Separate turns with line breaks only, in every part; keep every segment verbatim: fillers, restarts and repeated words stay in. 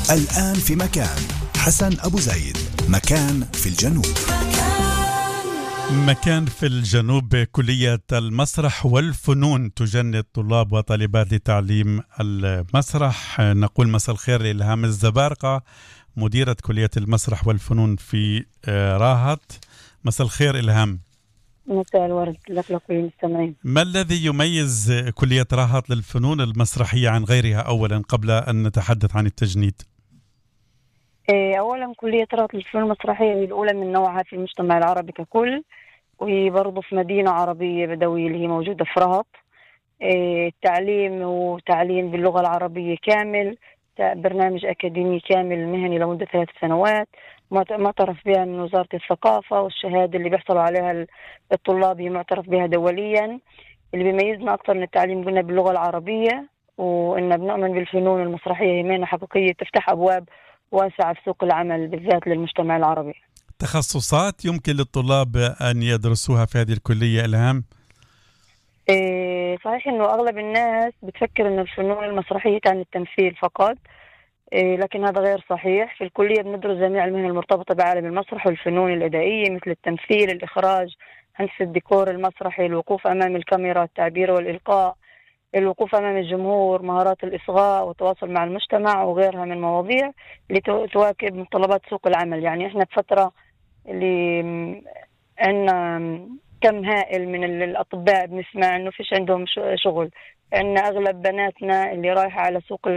الآن في مكان. حسن أبو زايد، مكان في الجنوب.
مكان في الجنوب. كلية المسرح والفنون تجند طلاب وطالبات لتعليم المسرح. نقول مساء الخير لإلهام الزبارقة، مديرة كلية المسرح والفنون في راهط. مساء الخير إلهام.
مساء الورد لك لكل المستمعين.
ما الذي يميز كلية راهط للفنون المسرحية عن غيرها أولا قبل أن نتحدث عن التجنيد؟
أولا كلية راهط للفنون المسرحية هي الأولى من نوعها في المجتمع العربي ككل، وهي برضو في مدينة عربية بدوية اللي هي موجودة في راهط. التعليم وتعليم باللغة العربية كامل، برنامج أكاديمي كامل مهني لمدة ثلاث سنوات معترف بها من وزارة الثقافة، والشهادة اللي بيحصلوا عليها الطلاب هي معترف بها دوليا. اللي بيميزنا أكثر من التعليم قلنا باللغة العربية، وإن بنؤمن بالفنون المسرحية هي مهنة حقيقية تفتح أبواب واسعة في سوق العمل بالذات للمجتمع العربي.
تخصصات يمكن للطلاب أن يدرسوها في هذه الكلية إلهام؟
إيه صحيح إنه أغلب الناس بتفكر إن الفنون المسرحية عن التمثيل فقط، إيه لكن هذا غير صحيح. في الكلية بندرس جميع المهن المرتبطة بعالم المسرح والفنون الإدائية مثل التمثيل، الإخراج، هندسة الديكور المسرحي، الوقوف أمام الكاميرا، التعبير والإلقاء، الوقوف أمام الجمهور، مهارات الإصغاء والتواصل مع المجتمع، وغيرها من مواضيع اللي تواكب متطلبات سوق العمل. يعني إحنا بفترة اللي عندنا كم هائل من الأطباء بنسمع إنه فيش عندهم شغل، إن أغلب بناتنا اللي رايحة على سوق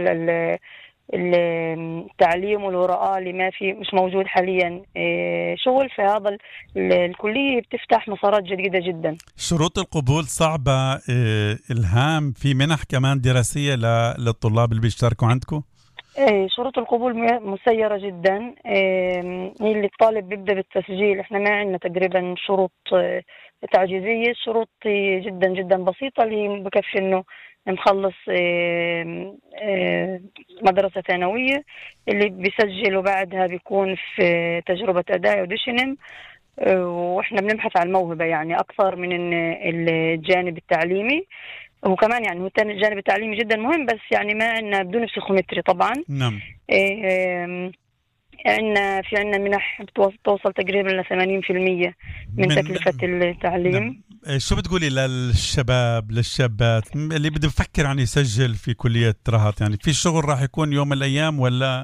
التعليم والوراء اللي ما في مش موجود حاليا شغل. فهذا الكلية بتفتح مسارات جديدة جدا.
شروط القبول صعبة إلهام؟ في منح كمان دراسية للطلاب اللي بيشتركوا عندكم؟
ايه شروط القبول مسيرة جدا. ايه اللي الطالب بيبدأ بالتسجيل، احنا ما عندنا تقريبا شروط تعجيزية، الشروط جدا جدا بسيطة اللي هي بكفي انه مخلص ايه ايه مدرسة ثانوية، اللي بيسجل وبعدها بيكون في تجربة أداء أوديشنم. واحنا بنبحث عن الموهبة يعني أكثر من الجانب التعليمي، وكمان يعني هو الجانب التعليمي جدا مهم، بس يعني ما عندنا بدون بسيكومتري طبعا.
نعم.
إيه عندنا في عندنا منح بتوصل تقريبا ل ثمانين بالمئة من, من تكلفة التعليم.
نعم. شو بتقولي للشباب للشابات اللي بده يفكر عن يسجل في كلية راهط؟ يعني في شغل راح يكون يوم من الأيام، ولا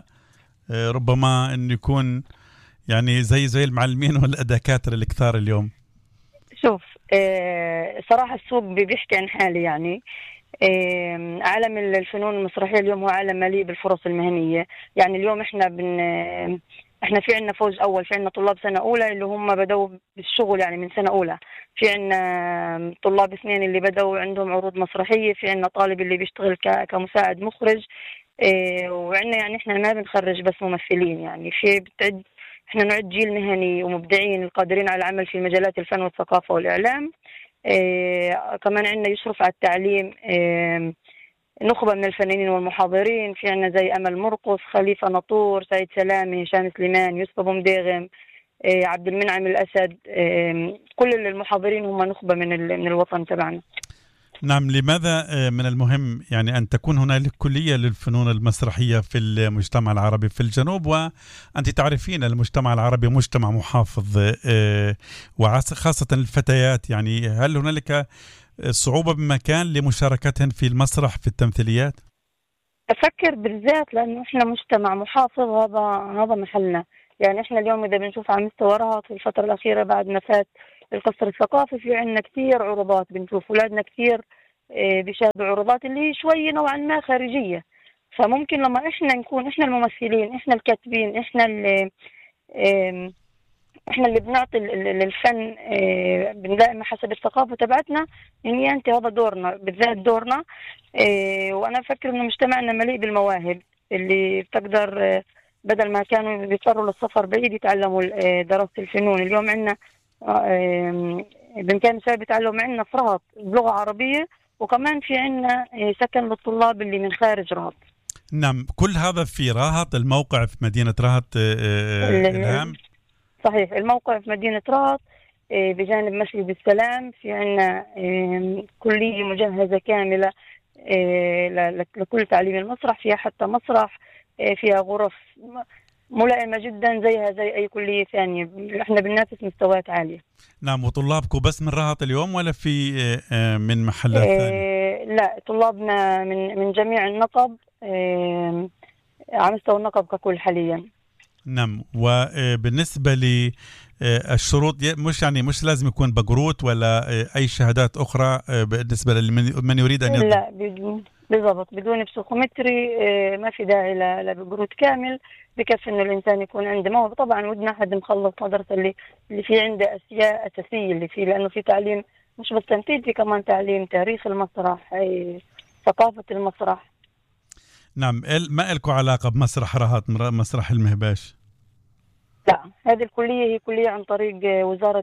ربما إنه يكون يعني زي زي المعلمين والدكاترة الكثار اليوم؟
شوف آه صراحة السوق بيحكي عن حالي. يعني آه عالم الفنون المسرحية اليوم هو عالم مليء بالفرص المهنية. يعني اليوم احنا بن احنا في عنا فوج أول، في عنا طلاب سنة أولى اللي هم بدأوا بالشغل يعني من سنة أولى، في عنا طلاب اثنين اللي بدأوا عندهم عروض مسرحية، في عنا طالب اللي بيشتغل كمساعد مخرج. آه وعنا يعني احنا ما بنخرج بس ممثلين، يعني في بتعد احنا نعد جيل مهني ومبدعين القادرين على العمل في مجالات الفن والثقافة والإعلام. اه كمان عندنا يشرف على التعليم اه نخبة من الفنانين والمحاضرين، في عندنا زي أمل مرقص، خليفة نطور، سعيد سلامي، هشام سليمان، يوسف أبو مديغم، اه عبد المنعم الأسد. اه كل المحاضرين هم نخبة من من الوطن تبعنا.
نعم. لماذا من المهم يعني أن تكون هنالك كلية للفنون المسرحية في المجتمع العربي في الجنوب؟ وأنت تعرفين المجتمع العربي مجتمع محافظ وخاصة الفتيات، يعني هل هنالك صعوبة بمكان لمشاركتهن في المسرح في التمثيليات؟
أفكر بالذات لأنه إحنا مجتمع محافظ، هذا هذا محلنا. يعني إحنا اليوم إذا بنشوف على مستوى راهط في الفترة الأخيرة بعد ما فات القصر الثقافي، في عندنا كثير عروضات، بنشوف أولادنا كثير بيشاهدوا عروضات اللي شوية نوعا ما خارجية. فممكن لما إحنا نكون إحنا الممثلين، إحنا الكاتبين، إحنا اللي إحنا اللي بنعطي للفن بنلاقي حسب الثقافة تبعتنا، إني أنت هذا دورنا بالذات دورنا. وأنا أفكر إنه مجتمعنا مليء بالمواهب اللي بتقدر بدل ما كانوا بيضطروا للسفر بعيد يتعلموا دراسة الفنون. اليوم عندنا بإمكان شباب يتعلموا عندنا في راهط بلغة عربية، وكمان في عندنا سكن للطلاب اللي من خارج راهط.
نعم. كل هذا في راهط، الموقع في مدينة راهط إلهام؟
صحيح، الموقع في مدينة راهط بجانب مسجد السلام. في عندنا كلية مجهزة كاملة لكل تعليم المسرح، فيها حتى مسرح، فيها غرف ملائمة جدا زيها زي أي كلية ثانية. احنا بننافس مستويات عالية.
نعم. وطلابكم بس من رهط اليوم ولا في من محلات ثانية؟
لا، طلابنا من من جميع النقب، على مستوى النقب ككل حاليا.
نعم. وبالنسبة للشروط مش يعني مش لازم يكون بقروت ولا أي شهادات أخرى بالنسبة لمن يريد أن يطلب؟
لا بالضبط، بدون بسيكومتري ما في داعي لبقروت كامل، بكفي إنه الإنسان يكون عنده موهبة. طبعا ودنا حد مخلص مدرسة اللي اللي في عنده أشياء أساسية اللي فيه، لأنه في تعليم مش بس تمثيل، في كمان تعليم تاريخ المسرح، ثقافة المسرح.
نعم. ما إلكوا علاقة بمسرح رهط، مسرح المهباش؟
لا، هذه الكلية هي كلية عن طريق وزارة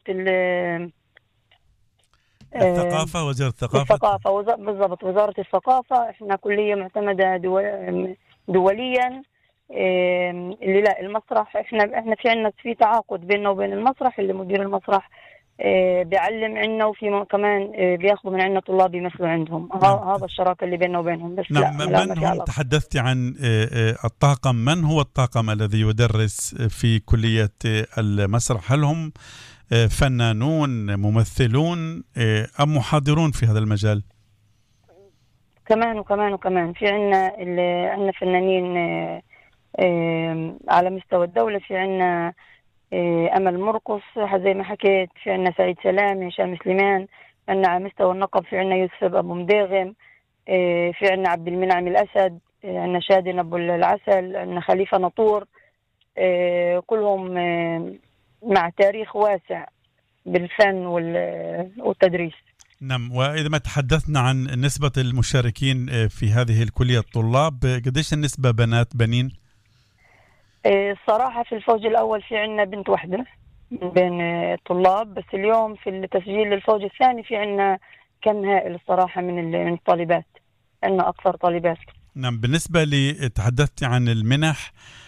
الثقافة، وزارة الثقافة.
الثقافة وز... بالضبط، وزارة الثقافة. احنا كلية معتمدة دول... دوليا. اللي لا المسرح احنا احنا في عنا في تعاقد بيننا وبين المسرح، اللي مدير المسرح بيعلم عنا، وفي كمان بياخذوا من عنا طلاب يمثلوا عندهم. نعم. هذا الشراكة اللي بيننا وبينهم. بس
نعم.
لا
من هم تحدثت عن الطاقم، من هو الطاقم الذي يدرس في كلية المسرح؟ هل هم فنانون ممثلون أم محاضرون في هذا المجال؟
كمان وكمان وكمان في عنا عنا فنانين على مستوى الدولة. في عنا أمل مرقص زي ما حكيت، في عنا سعيد سلامي، هشام سليمان. عنا على مستوى النقب في عنا يوسف أبو مداغم، في عنا عبد المنعم الأسد، عنا شادن أبو العسل، عنا خليفة نطور. كلهم مع تاريخ واسع بالفن والتدريس.
نعم. وإذا ما تحدثنا عن نسبة المشاركين في هذه الكلية الطلاب، قديش النسبة بنات بنين؟
الصراحة في الفوج الأول في عنا بنت واحدة من بين الطلاب، بس اليوم في التسجيل للفوج الثاني في عنا كم هائل الصراحة من الطالبات، عنا أكثر طالبات.
نعم. بالنسبة لي تحدثت عن المنح،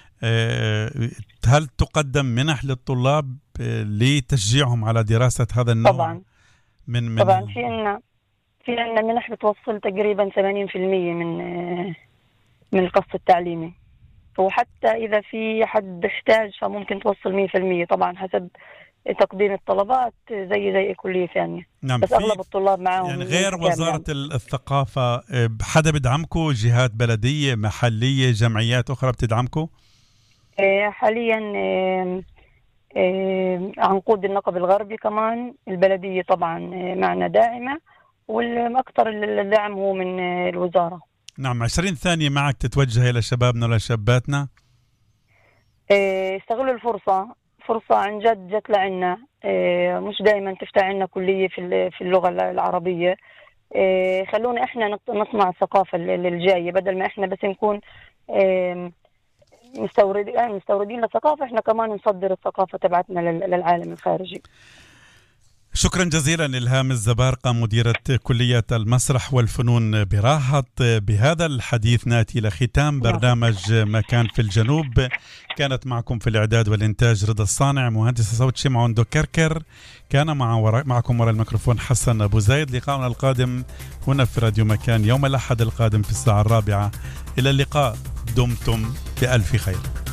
هل تقدم منح للطلاب لتشجيعهم على دراسة هذا النوع؟
طبعا
من من
طبعا في عنا في عنا منح بتوصل تقريبا ثمانين بالمئة من من القسط التعليمي، وحتى إذا في حد احتاج فممكن توصل مئة بالمئة، طبعا حسب تقديم الطلبات زي زي كلية ثانية.
نعم.
بس أغلب الطلاب معهم.
يعني غير وزارة يعني. الثقافة حدا بدعمكم؟ جهات بلدية محلية جمعيات أخرى بتدعمكم؟
حاليا عنقود النقب الغربي كمان البلدية طبعا معنا داعمة، والأكثر الدعم هو من الوزارة.
نعم. عشرين ثانية معك تتوجه إلى شبابنا ولا شاباتنا؟
استغلوا الفرصة، فرصة عن جد جت لعنا، مش دائما تفتح عنا كلية في في اللغة العربية. خلونا احنا نصنع الثقافة الجاية، بدل ما احنا بس نكون مستوردين مستوردين للثقافة، احنا كمان نصدر الثقافة تبعتنا للعالم الخارجي.
شكرا جزيلا إلهام الزبارقة، مديرة كلية المسرح والفنون براهط. بهذا الحديث نأتي إلى ختام برنامج مكان في الجنوب. كانت معكم في الإعداد والإنتاج رضا الصانع، مهندس صوت شمعون دو كركر. كان مع ورا معكم وراء الميكروفون حسن أبو زايد. لقاؤنا القادم هنا في راديو مكان يوم الأحد القادم في الساعة الرابعة. إلى اللقاء، دمتم بألف خير.